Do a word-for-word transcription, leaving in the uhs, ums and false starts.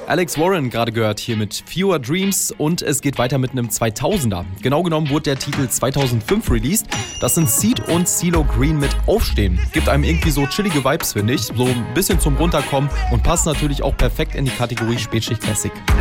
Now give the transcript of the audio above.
Alex Warren gerade gehört hier mit Fewer Dreams und es geht weiter mit einem zweitausender. Genau genommen wurde der Titel zweitausendfünf released. Das sind Seed und CeeLo Green mit Aufstehen. Gibt einem irgendwie so chillige Vibes, finde ich. So ein bisschen zum Runterkommen und passt natürlich auch perfekt in die Kategorie Spätschicht Classic.